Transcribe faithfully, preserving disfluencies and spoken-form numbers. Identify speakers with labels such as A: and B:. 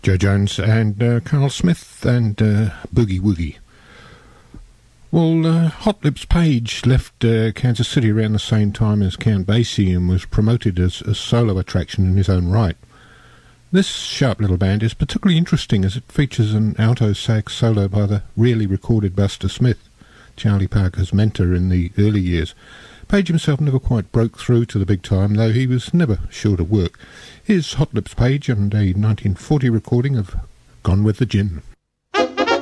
A: Joe Jones and uh, Carl Smith and uh, Boogie Woogie. Well, uh, Hot Lips Page left uh, Kansas City around the same time as Count Basie and was promoted as a solo attraction in his own right. This sharp little band is particularly interesting as it features an alto sax solo by the rarely recorded Buster Smith, Charlie Parker's mentor in the early years. Page himself never quite broke through to the big time, though he was never short of work. Here's Hot Lips Page and a nineteen forty recording of Gone with the Gin.